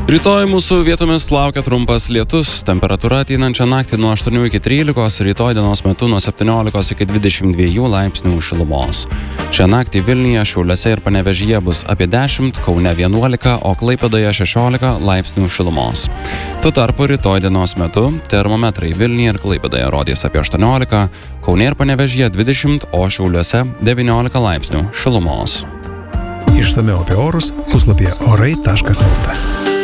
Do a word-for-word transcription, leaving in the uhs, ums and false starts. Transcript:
Rytoj mūsų vietomis laukia trumpas lietus, temperatūra ateinančią naktį nuo aštuonių iki trylikos, rytoj dienos metu nuo septyniolikos iki dvidešimt dviejų laipsnių šilumos. Šią naktį Vilniuje, Šiauliuose ir Panevėžyje bus apie dešimt, Kaune vienuolika, o Klaipėdoje šešiolika laipsnių šilumos. Tuo tarpu rytoj dienos metu termometrai Vilniuje ir Klaipėdoje rodys apie aštuoniolika, Kaune ir Panevėžyje dvidešimt, o Šiauliuose devyniolika laipsnių šilumos. Išsamiau apie orus puslapyje orai taškas lt.